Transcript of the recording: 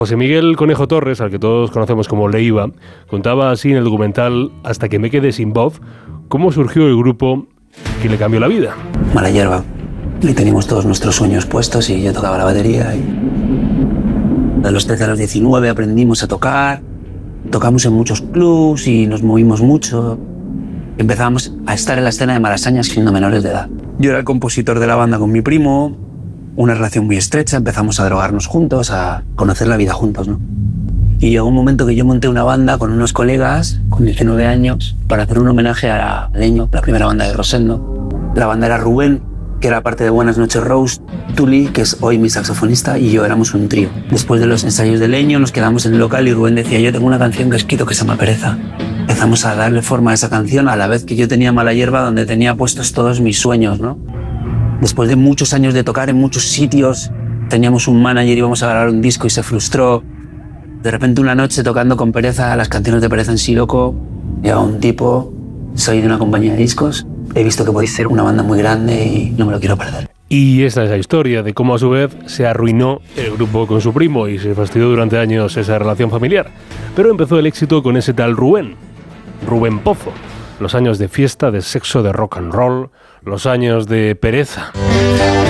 José Miguel Conejo Torres, al que todos conocemos como Leiva, contaba así en el documental Hasta que me quede sin voz, cómo surgió el grupo que le cambió la vida. Mala Hierba. Y teníamos todos nuestros sueños puestos y yo tocaba la batería. De los 13 a los 19 aprendimos a tocar, tocamos en muchos clubs y nos movimos mucho. Empezamos a estar en la escena de Malasaña siendo menores de edad. Yo era el compositor de la banda con mi primo, una relación muy estrecha, empezamos a drogarnos juntos, a conocer la vida juntos, ¿no? Y llegó un momento que yo monté una banda con unos colegas, con 19 años, para hacer un homenaje a Leño, la primera banda de Rosendo. La banda era Rubén, que era parte de Buenas Noches Rose, Tuli, que es hoy mi saxofonista, y yo éramos un trío. Después de los ensayos de Leño nos quedamos en el local y Rubén decía, yo tengo una canción que he escrito que se llama Pereza. Empezamos a darle forma a esa canción a la vez que yo tenía Mala Hierba, donde tenía puestos todos mis sueños, ¿no? Después de muchos años de tocar en muchos sitios, teníamos un manager y íbamos a grabar un disco y se frustró. De repente una noche tocando con Pereza, las canciones de Pereza en Sí Loco, llega un tipo, soy de una compañía de discos, he visto que podéis ser una banda muy grande y no me lo quiero perder. Y esta es la historia de cómo a su vez se arruinó el grupo con su primo y se fastidió durante años esa relación familiar. Pero empezó el éxito con ese tal Rubén Pozo. Los años de fiesta, de sexo, de rock and roll, los años de pereza.